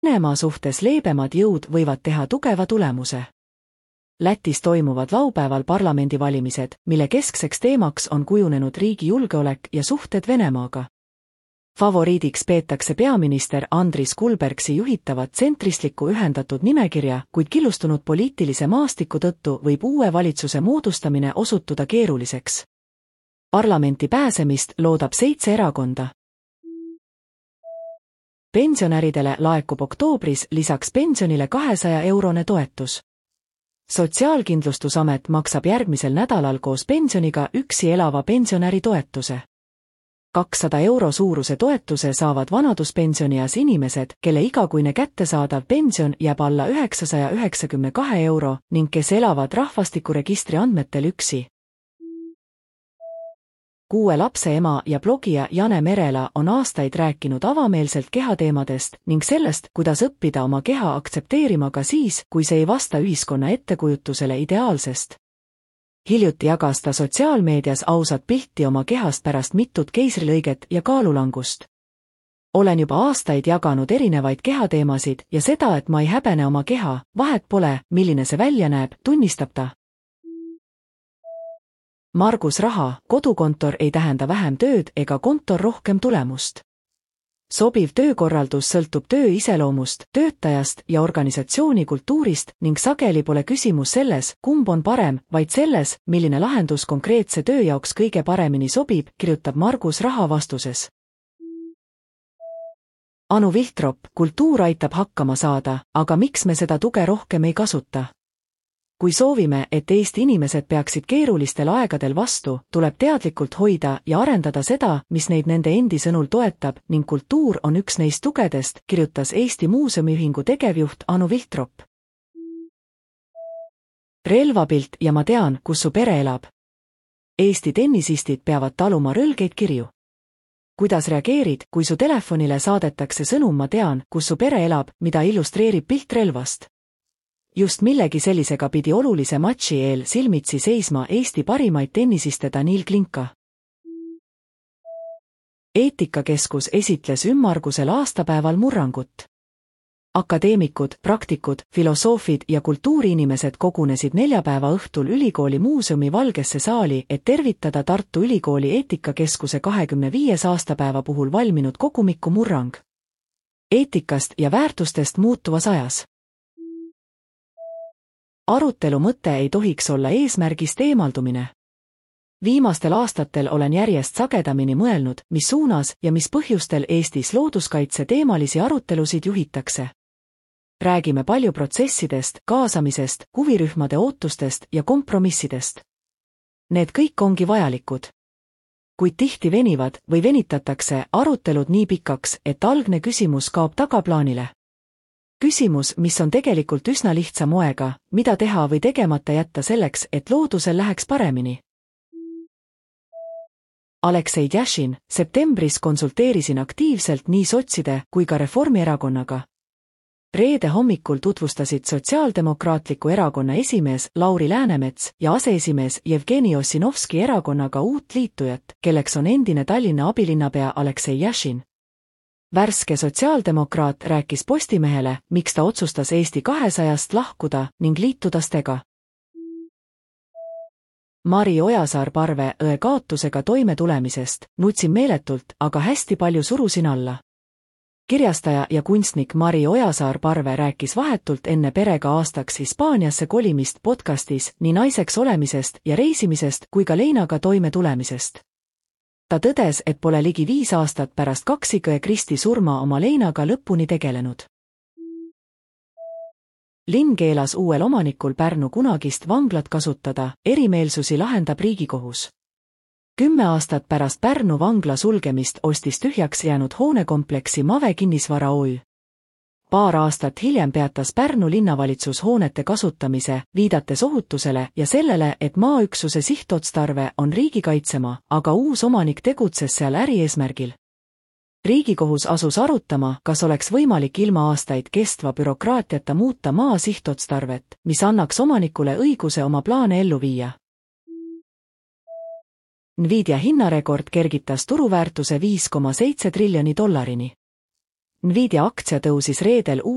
Venemaa suhtes leebemad jõud võivad teha tugeva tulemuse. Lätis toimuvad laupäeval parlamendivalimised, mille keskseks teemaks on kujunenud riigi julgeolek ja suhted Venemaaga. Favoriidiks peetakse peaminister Andris Kulbergsi juhitavat tsentristlikku ühendatud nimekirja, kuid killustunud poliitilise maastiku tõttu võib uue valitsuse moodustamine osutuda keeruliseks. Parlamenti pääsemist loodab 7 erakonda. Pensionäridele laekub oktoobris lisaks pensionile 200-eurone toetus. Sotsiaalkindlustusamet maksab järgmisel nädalal koos pensioniga üksi elava pensionäri toetuse. 200 euro suuruse toetuse saavad vanaduspensionieas inimesed, kelle igakuine kättesaadav pension jääb alla 992 euro ning kes elavad rahvastikuregistri andmetel üksi. 6 lapse ema ja blogija Jane Merela on aastaid rääkinud avameelselt kehateemadest ning sellest, kuidas õppida oma keha aktsepteerima ka siis, kui see ei vasta ühiskonna ettekujutusele ideaalsest. Hiljuti jagas ta sotsiaalmeedias ausat pilti oma kehast pärast mitut keisrilõiget ja kaalulangust. Olen juba aastaid jaganud erinevaid kehateemasid ja seda, et ma ei häbene oma keha, vahet pole, milline see välja näeb, tunnistab ta. Margus Raha, kodukontor ei tähenda vähem tööd ega kontor rohkem tulemust. Sobiv töökorraldus sõltub töö iseloomust, töötajast ja organisatsiooni kultuurist ning sageli pole küsimus selles, kumb on parem, vaid selles, milline lahendus konkreetse töö jaoks kõige paremini sobib, kirjutab Margus Raha vastuses. Anu Viltrop, kultuur aitab hakkama saada, aga miks me seda tuge rohkem ei kasuta? Kui soovime, et Eesti inimesed peaksid keerulistel aegadel vastu, tuleb teadlikult hoida ja arendada seda, mis neid nende endi sõnul toetab ning kultuur on üks neist tugedest, kirjutas Eesti Muuseumiühingu tegevjuht Anu Viltrop. Relvapilt ja ma tean, kus su pere elab. Eesti tennisistid peavad taluma rõlgeid kirju. Kuidas reageerid, kui su telefonile saadetakse sõnum ma tean, kus su pere elab, mida illustreerib pilt relvast? Just millegi sellisega pidi olulise matši eel silmitsi seisma Eesti parimaid tennisiste Danil Klinka. Eetikakeskus esitles ümmargusel aastapäeval murrangut. Akadeemikud, praktikud, filosoofid ja kultuuriinimesed kogunesid neljapäeva õhtul ülikooli muuseumi valgesse saali, et tervitada Tartu Ülikooli eetikakeskuse 25. aastapäeva puhul valminud kogumikku Murrang. Eetikast ja väärtustest muutuvas ajas. Arutelu mõte ei tohiks olla eesmärgist eemaldumine. Viimastel aastatel olen järjest sagedamini mõelnud, mis suunas ja mis põhjustel Eestis looduskaitse teemalisi arutelusid juhitakse. Räägime palju protsessidest, kaasamisest, huvirühmade ootustest ja kompromissidest. Need kõik ongi vajalikud. Kuid tihti venivad või venitatakse arutelud nii pikaks, et algne küsimus kaob tagaplaanile. Küsimus, mis on tegelikult üsna lihtsa moega, mida teha või tegemata jätta selleks, et loodusel läheks paremini. Aleksei Jašin, septembris konsulteerisin aktiivselt nii sotside kui ka Reformierakonnaga. Reede hommikul tutvustasid Sotsiaaldemokraatliku erakonna esimees Lauri Läänemets ja aseesimees Jevgeni Ossinovski erakonnaga uut liitujat, kelleks on endine Tallinna abilinnapea Aleksei Jašin. Värske sotsiaaldemokraat rääkis Postimehele, miks ta otsustas Eesti 200-st lahkuda ning liituda Stega. Mari Ojasaar-Parve õe kaotusega toimetulemisest, nutsin meeletult, aga hästi palju surusin alla. Kirjastaja ja kunstnik Mari Ojasaar-Parve rääkis vahetult enne perega aastaks Hispaaniasse kolimist podcastis nii naiseks olemisest ja reisimisest kui ka leinaga toimetulemisest. Ta tõdes, et pole ligi 5 aastat pärast kaksikõe Kristi surma oma leinaga lõpuni tegelenud. Linn keelas uuel omanikul Pärnu kunagist vanglat kasutada, erimeelsusi lahendab Riigikohus. 10 aastat pärast Pärnu vangla sulgemist ostis tühjaks jäänud hoonekompleksi Mave kinnisvara OÜ. Paar aastat hiljem peatas Pärnu linnavalitsus hoonete kasutamise, viidates ohutusele ja sellele, et maaüksuse sihtotstarve on riigikaitsemaa, aga uus omanik tegutses seal ärieesmärgil. Riigikohus asus arutama, kas oleks võimalik ilma aastaid kestva bürokraatiata muuta maa sihtotstarvet, mis annaks omanikule õiguse oma plaane ellu viia. Nvidia hinnarekord kergitas turuväärtuse $5,7 triljoni. Nvidia aktsia tõusis reedel